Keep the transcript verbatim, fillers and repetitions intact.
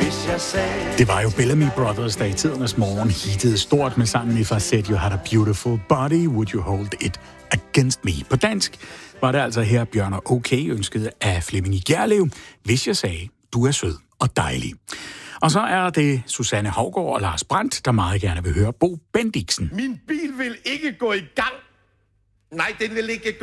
hvis jeg sagde... Det var jo Bellamy Brothers, der i tidernes morgen hittede stort med sangen If I Said You Had a Beautiful Body, Would You Hold It Against Me. På dansk var det altså her Bjørn og OK ønsket af Flemming i Gjerlev, hvis jeg sagde, du er sød og dejlig. Og så er det Susanne Hougaard og Lars Brandt, der meget gerne vil høre Bo Bendiksen. Min bil vil ikke gå i gang. Nej, den vil ikke gå